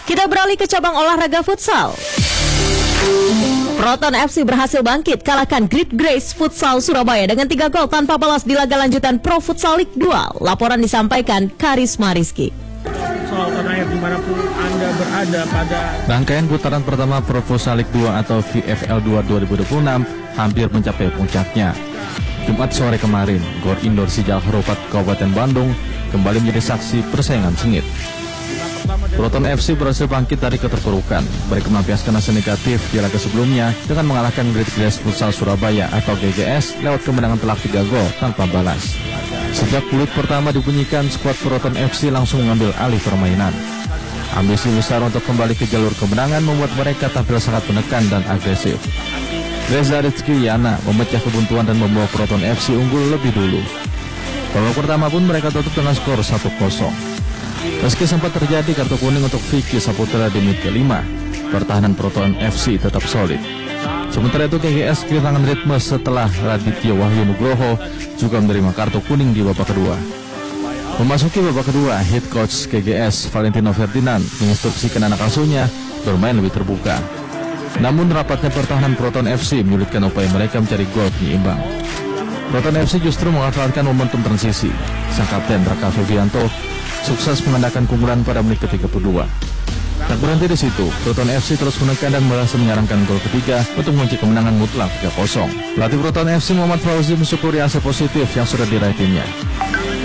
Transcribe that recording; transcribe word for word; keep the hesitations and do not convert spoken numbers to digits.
Kita beralih ke cabang olahraga futsal. Proton F C berhasil bangkit kalahkan Great Grace Futsal Surabaya dengan tiga gol tanpa balas di laga lanjutan Pro Futsal League dua. Laporan disampaikan Karisma Rizky. Dimanapun Anda berada pada rangkaian putaran pertama Pro Futsal League dua atau V F L dua dua ribu dua puluh enam hampir mencapai puncaknya. Jumat sore kemarin, Gor Indoor Sijal Harupat Kabupaten Bandung kembali menjadi saksi persaingan sengit. Proton F C berhasil bangkit dari keterpurukan, mereka melampiaskan hasil negatif di laga sebelumnya dengan mengalahkan Great Grace Futsal Surabaya atau G G S lewat kemenangan telak tiga gol tanpa balas. Sejak peluit pertama dibunyikan, skuad Proton F C langsung mengambil alih permainan. Ambisi besar untuk kembali ke jalur kemenangan membuat mereka tampil sangat menekan dan agresif. Reza Rizky Yana memecah kebuntuan dan membawa Proton F C unggul lebih dulu. Babak pertama pun mereka tutup dengan skor satu kosong. Meski sempat terjadi kartu kuning untuk Vicky Saputra di menit kelima, pertahanan Proton F C tetap solid. Sementara itu G G S kehilangan ritme setelah Raditya Wahyu Nugroho juga menerima kartu kuning di babak kedua. Memasuki babak kedua, head coach G G S Valentino Ferdinand menginstruksikan anak asuhnya bermain lebih terbuka. Namun rapatnya pertahanan Proton F C menyulitkan upaya mereka mencari gol penyeimbang. Proton F C justru memanfaatkan momentum transisi. Sang kapten Raka Febianto sukses mengandalkan keunggulan pada menit ke tiga puluh dua. Tak berhenti di situ, Proton F C terus menekan dan berhasil menyarankan gol ketiga untuk mengunci kemenangan mutlak tiga kosong. Pelatih Proton F C Muhammad Fauzi mensyukuri hasil positif yang sudah diraih timnya.